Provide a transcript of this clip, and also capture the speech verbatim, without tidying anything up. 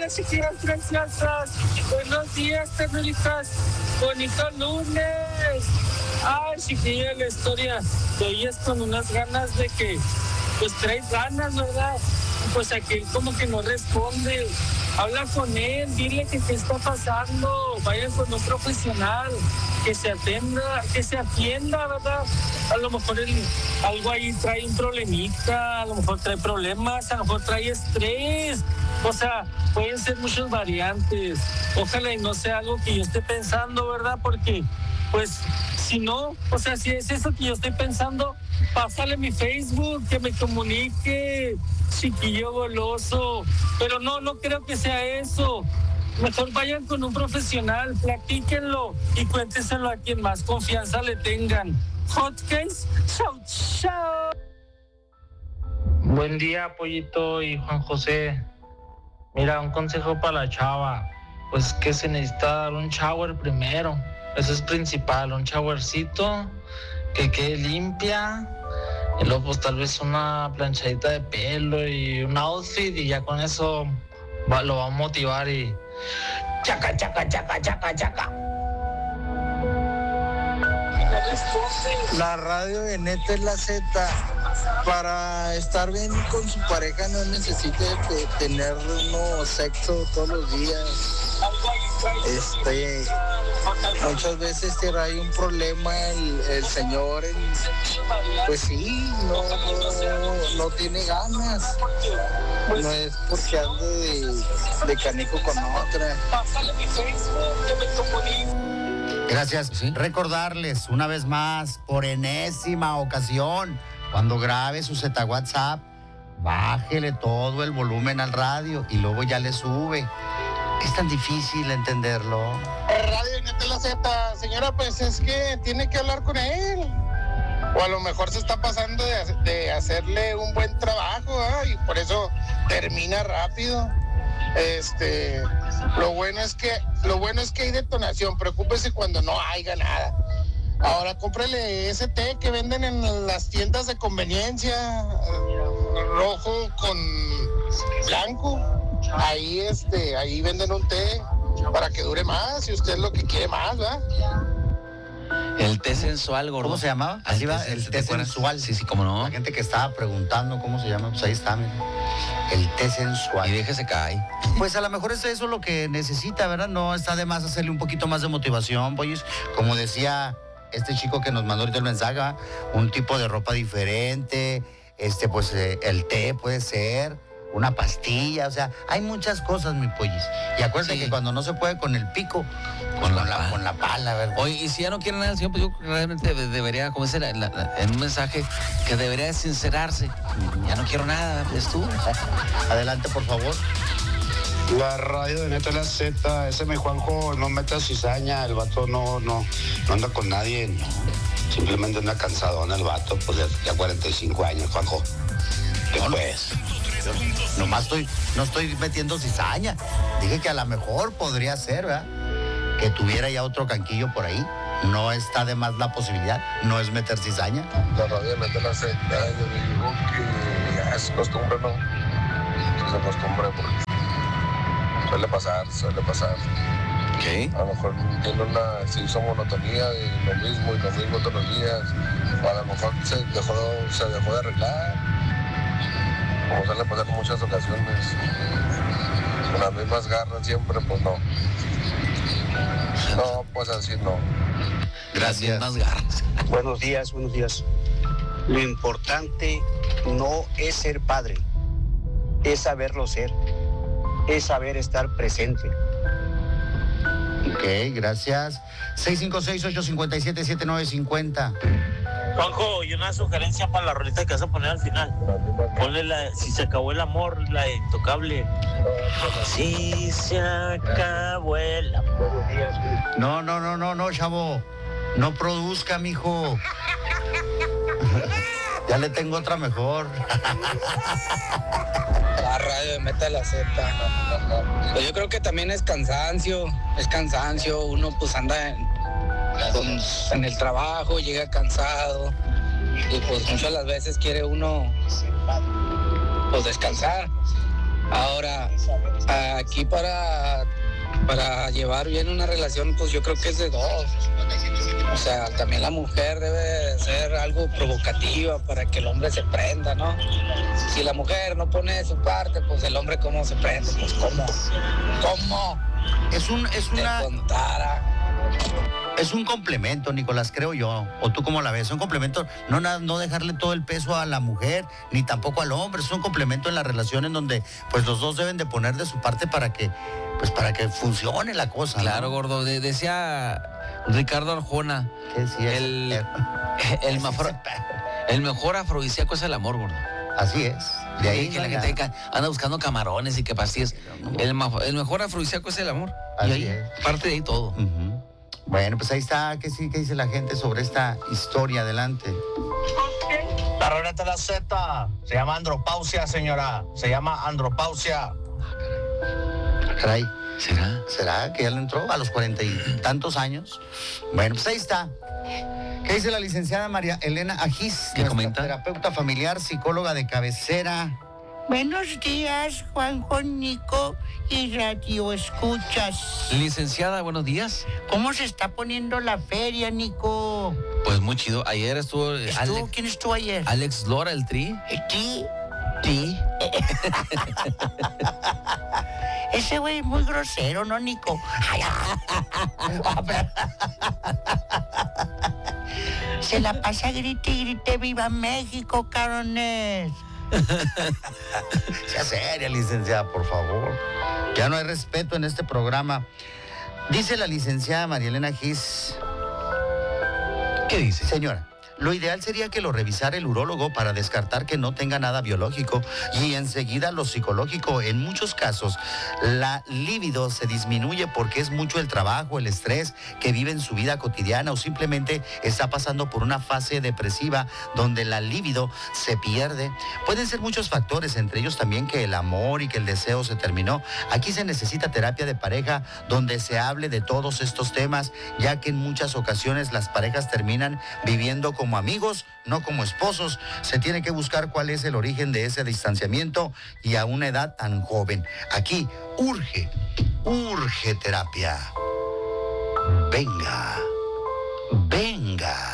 Hola, chiquillas preciosas. Buenos días, ternuritas. Bonito lunes. Ay, chiquilla, la historia. Te oyes con unas ganas de que, pues traes ganas, ¿verdad? Pues aquel como que no responde. Habla con él, dile que qué está pasando. Vaya con un profesional, que se atienda, que se atienda, ¿verdad? A lo mejor él, algo ahí trae un problemita, a lo mejor trae problemas, a lo mejor trae estrés. O sea, pueden ser muchas variantes. Ojalá y no sea algo que yo esté pensando, ¿verdad? Porque, pues, si no, o sea, si es eso que yo estoy pensando, pásale mi Facebook, que me comunique, chiquillo goloso. Pero no, no creo que sea eso. Mejor vayan con un profesional, platíquenlo y cuéntenselo a quien más confianza le tengan. Hotcakes, chau, chau. Buen día, Pollito y Juan José. Mira, un consejo para la chava. Pues que se necesita dar un shower primero. Eso es principal, un showercito que quede limpia. Y luego pues tal vez una planchadita de pelo y un outfit y ya con eso va, lo va a motivar y... Chaca, chaca, chaca, chaca, chaca. La radio de Neta es la Z. Para estar bien con su pareja no necesita de tener uno sexo todos los días. Este, muchas veces trae un problema el, el señor, el, pues sí, no, no, no tiene ganas. No es porque ande de, de canijo con otra. Gracias. ¿Sí? Recordarles una vez más, por enésima ocasión, cuando grabe su Z WhatsApp, bájele todo el volumen al radio y luego ya le sube. Es tan difícil entenderlo. El radio Neta la Z, señora, pues es que tiene que hablar con él. O a lo mejor se está pasando de, de hacerle un buen trabajo, ¿eh? Y por eso termina rápido. Este, lo bueno es que, lo bueno es que hay detonación. Preocúpese cuando no haya nada. Ahora cómprele ese té que venden en las tiendas de conveniencia, rojo con blanco. Ahí este, ahí venden un té para que dure más, si usted es lo que quiere más, ¿verdad? El té sensual, gordo. ¿Cómo se llamaba? Así va, el té sensual. Sí, sí, cómo no. La gente que estaba preguntando cómo se llama, pues ahí está, mira. El té sensual. Y déjese caer. Pues a lo mejor es eso lo que necesita, ¿verdad? No está de más hacerle un poquito más de motivación, pues. Como decía este chico que nos mandó ahorita el mensaje, ¿verdad? Un tipo de ropa diferente, este, pues eh, el té puede ser, una pastilla, o sea, hay muchas cosas, mi pollis. Y acuérdate sí. que cuando no se puede con el pico, con, con, la, la, con la pala, ¿verdad? Oye, y si ya no quieren nada al señor, pues yo realmente debería, como dice la, la, en un mensaje, que debería sincerarse. Ya no quiero nada, es tú. Adelante, por favor. La radio de Neta la Z, ese mi Juanjo no meta cizaña, el vato no, no, no anda con nadie, no. Simplemente anda cansadón el vato, pues ya, ya cuarenta y cinco años, Juanjo. Después. Yo nomás estoy, no estoy metiendo cizaña. Dije que a lo mejor podría ser, ¿verdad? Que tuviera ya otro canquillo por ahí. No está de más la posibilidad, no es meter cizaña. La radio de Neta la Z, yo digo que ya es costumbre, ¿no? Que se acostumbre porque suele pasar, suele pasar. ¿Qué? A lo mejor tiene una, se hizo monotonía de lo mismo y lo mismo todos los días. O a lo mejor se dejó, se dejó de arreglar. Como suele pasar en muchas ocasiones. Con las mismas garras siempre, pues no. No, pues así no. Gracias. Las mismas garras. Buenos días, buenos días. Lo importante no es ser padre, es saberlo ser, es saber estar presente. Ok, gracias. seis cinco seis, ocho cinco siete, siete nueve cinco cero. Juanjo, y una sugerencia para la rolita que vas a poner al final. Ponle la, si se acabó el amor, la de Intocable. Si se acabó el amor. No, no, no, no, no, chavo. No produzca, mijo. Ya le tengo otra mejor. La radio de Meta la Z. Pues yo creo que también es cansancio, es cansancio. Uno pues anda en, con, en el trabajo, llega cansado y pues muchas de las veces quiere uno pues descansar. Ahora, aquí para, para llevar bien una relación, pues yo creo que es de dos. O sea, también la mujer debe ser algo provocativa para que el hombre se prenda, ¿no? Si la mujer no pone su parte, pues el hombre cómo se prende, pues cómo, cómo. Es un, es una... Te contara. Es un complemento, Nicolás, creo yo. ¿O tú cómo la ves? Es un complemento, no, no dejarle todo el peso a la mujer, ni tampoco al hombre. Es un complemento en la relación en donde pues los dos deben de poner de su parte para que, pues, para que funcione la cosa. Claro, ¿no? gordo. De- decía Ricardo Arjona, ¿Qué sí es? el, Eh, el, mejor, el mejor afrodisíaco es el amor, gordo. Así es. De ahí que la ya- gente ca- anda buscando camarones y que pastillas. El, ma- el mejor afrodisíaco es el amor. Así y ahí es. parte de ahí todo. Ujú. Bueno, pues ahí está. ¿Qué, sí, ¿Qué dice la gente sobre esta historia? Adelante. La roleta de la Z se llama andropausia, señora. Se llama andropausia. Caray. ¿Será? ¿Será que ya le entró a los cuarenta y tantos años? Bueno, pues ahí está. ¿Qué dice la licenciada María Elena Ajís? ¿Qué nuestra comenta? terapeuta familiar, psicóloga de cabecera. Buenos días, Juanjo, Nico y Radio Escuchas. Licenciada, buenos días. ¿Cómo se está poniendo la feria, Nico? Pues muy chido. Ayer estuvo, eh, ¿Estuvo? Alex, ¿Quién estuvo ayer? Alex Lora, el tri. ¿Ti? Ti. Ese güey es muy grosero, ¿no, Nico? Ay, se la pasa grite y grite, ¡viva México, cabrones! Sea seria, licenciada, por favor. Ya no hay respeto en este programa. Dice la licenciada María Elena Gis. ¿Qué dice? Señora, lo ideal sería que lo revisara el urólogo para descartar que no tenga nada biológico y enseguida lo psicológico. En muchos casos, la libido se disminuye porque es mucho el trabajo, el estrés que vive en su vida cotidiana o simplemente está pasando por una fase depresiva donde la libido se pierde. Pueden ser muchos factores, entre ellos también que el amor y que el deseo se terminó. Aquí se necesita terapia de pareja donde se hable de todos estos temas, ya que en muchas ocasiones las parejas terminan viviendo con como amigos, no como esposos. Se tiene que buscar cuál es el origen de ese distanciamiento y a una edad tan joven. Aquí urge, urge terapia. Venga, venga.